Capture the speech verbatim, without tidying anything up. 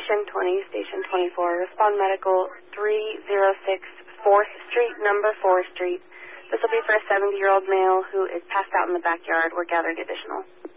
Station twenty, Station twenty-four. Respond medical three oh six fourth Street, number four Street. This will be for a seventy-year-old male who is passed out in the backyard. We're gathering additional.